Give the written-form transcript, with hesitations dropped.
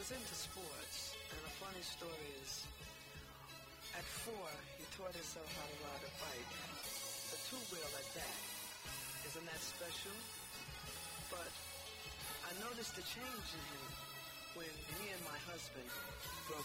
was into sports, and a funny story is, at 4, he taught himself how to ride a bike, a two-wheel at that. Isn't that special? But I noticed a change in him when me and my husband broke